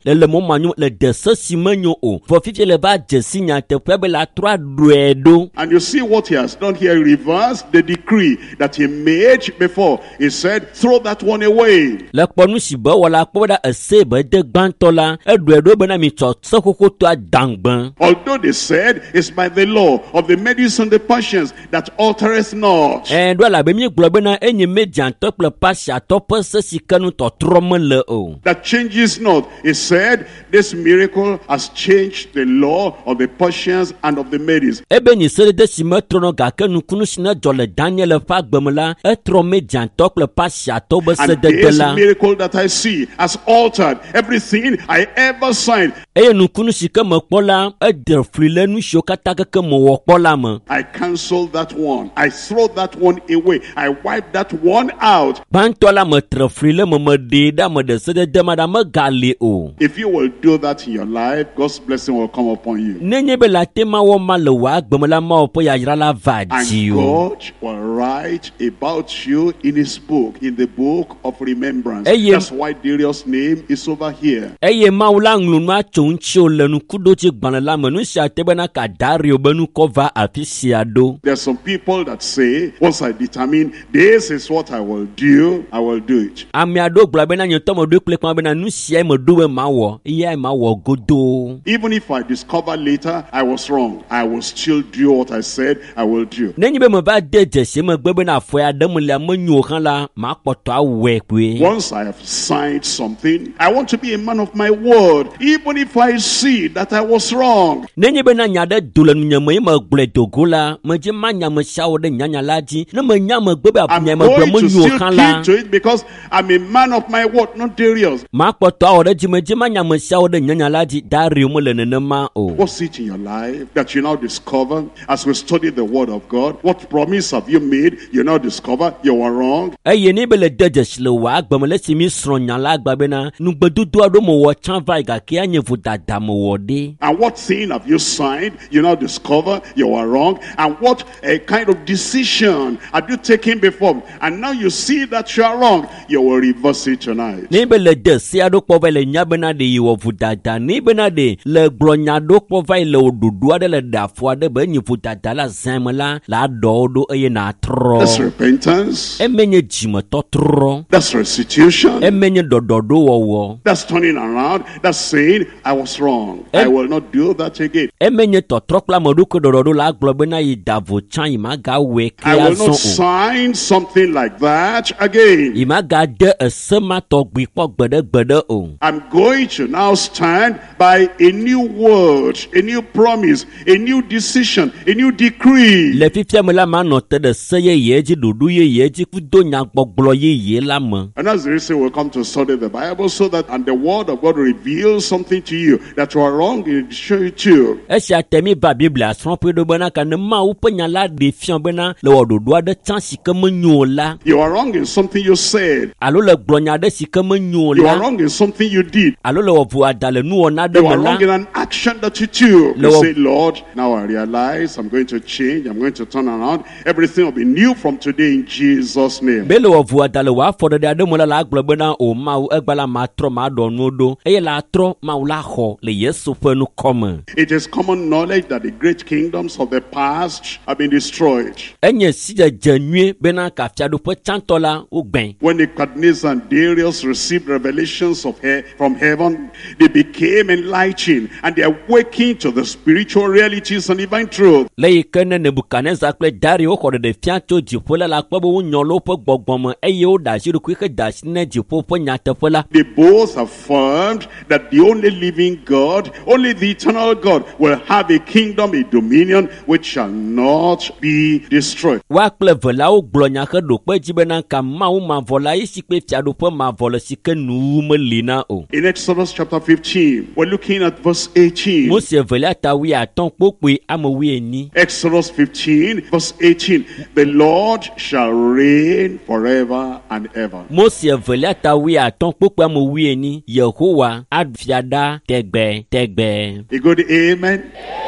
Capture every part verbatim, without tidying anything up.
le le momanyo le de sesimenyo o for fifty le ba jesinya te pebe la trois duedo. And you see what he has done here. He reversed the decree that he made before. He said, throw that one away. Le ponu si ba wala ko da ese ba de gbantola e duedo bena mi cho sokoko to adangban. Although they said it's by the law of the Medes and the Persians that altereth not. And wala be mi glo bena enyi median top le pasha top se kanu to tromen le o. That changes not. He said this miracle has changed the law of the Persians and of the Medes. Ebe ni se de si metrono ga kanu kunu sina jole Daniel fa gbemla e tro median top le pasha to be se de de la. And this miracle that I see has altered everything I ever signed. E nu kunu si ke me kpola e de frile nu shokata ke mo wo kpola mo. I cancel that one. I throw that one away. I wipe that one out. Bantola me tre frile me me de da me de se de de ma da me gale o. If you will do that in your life, God's blessing will come upon you. Nenye be la tema wo ma le wa gbemla ma o po ya yira la vaji And o. God will write about you in his book, in the book of remembrance. Hey, yeah. That's why Darius' name is over here. Eye ma ula nglunu a chonchi o le nu kudo ti gbana la me nu sia te be na ka Dario be nu cover afisia do. There are some people that say, once I determine this is what I will do, I will do it. Ami ado gbla be na nyoto mo do kle kwa be na nu sia me do be ma wo. Iye ma wo godo. Even if I discover later I was wrong, I will still do what I said I will do. Nenye be me ba de je se me gbe be na fo ya de mo le mo nyu kan la ma poto awe kwe. Once I have signed something, I want to be a man of my word, even if I see that I was wrong. Nenye be na nya de dole nu nyame me gble dogola, me je ma nya me sha wo de nya nya laji, na me nya me gbe be I'm nya me gble mo going to nyu still kan la. keep to it because I'm a man of my word, not Darius. Ma poto awo de ji me je ma nya me sha wo de nya nya laji Dario mo le nene ma o. What's it in your life that you now discover as we study the word of God? What promise have you made? You now discover you were wrong. Eye ni be le de je sle wa gbem le si mi sro nya la gba be na nu gbedudu ado mo wo chan vai ga ke anye fu dada mo wo de. And what thing have you signed? You now discover you were wrong. And what a kind of decision have you taken before? And now you see that you are wrong. You will reverse it tonight. Ni be le de si ado po be le nya be na de yi wo fu dada ni be na de le glo nya do po vai le odudu ade le da fu ade be nyi fu dada la zem la la do do eye na tro. That's repentance. E menye jime to tro. That's restitution. E menye dododo wo wo. That's turning around. That's saying, I was wrong. I will not do that again. E menye to trokla modu ko dododo la glo be na yi davo chan yi ma ga we ke I will aso not o. sign something like that again. Yi ma ga de esema to gbi po gbede gbede o. I'm going to now stand by a new word, a new promise, a new decision, a new decree. Le fifia me la ma no te de seye ye ji dudu ye ye ji ku do nya gbogbo ye ye la mo. And that's the reason we'll come to study the Bible, so that and the word of God reveals something to you that you are wrong in show it to you. E sia temi ba Biblia son pe do bana ka ne ma u pe nya la de fian bana le wo do do de chan si ke mo nyu la. You are wrong in something you said. Alo le glo nya de si ke mo nyu You are la. wrong in something you did. Alo le wo vu adale nu ona de You me are la. wrong in an action that you took. You Lord. say, Lord, now I realize I'm going to change. I'm going to turn around. Everything will be new from today in Jesus' name. Be le wo vu adale wa fo de de mo la la glo bana o ma u egbala ma tro ma do nu do. E la tro ma u la ho le Yesu fe nu come. It is common knowledge that the great kingdoms of the past have been destroyed. Enye si je janue bena ka fia do pe chantola u gben. When Nebuchadnezzar and Darius received revelations of he- from heaven, they became enlightened and they awakened to the spiritual realities and divine truth. Le yi ke ne Nebukadnezar kple Dario xɔ ɖeɖe fia tso dziƒo la la kpɔ be wonyo le woƒe gbɔgbɔme eye woɖe asi ɖokui xe da asi ne dziƒo ƒe nyateƒe la. They both affirmed that the only living God, only the eternal God, will have a kingdom, a dominion which shall not be destroyed. Wa kple ve la wo gblɔ nya xe ɖo kpe dzi bena ka Mawu mavɔ la yi si kpe fiaɖoƒe mavɔ le si ke nu meli na o. In Exodus chapter fifteen, we're looking at verse eighteen. Mose evelia ta wi atɔ̃ kpokpoe ame wi enyi. Exodus fifteen, verse eighteen. The Lord shall reign forever and ever. Mose evelia ta wi atɔ̃ kpokpoe ame wi enyi. Yehowa afia ɖa tegbe tegbe. A good amen.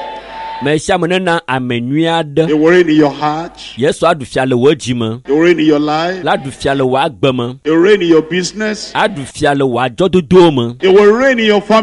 Me sia me nena ame nyui aɖe. You worry in your heart. Yesu aɖu fia le wo dzi me. You worry in your life. La ɖu fia le wo agbe me. You reign in your business. Aɖu fia le wo adzɔdodo me. You will reign in your family.